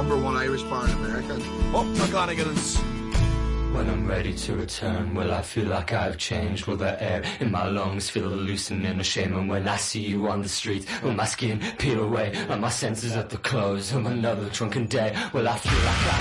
#1 Irish-born American. Oh, McGonagall's. When I'm ready to return, will I feel like I've changed? Will the air in my lungs feel the loosening of shame? And when I see you on the street, will my skin peel away? Are my senses at the close of another drunken day? Will I feel like I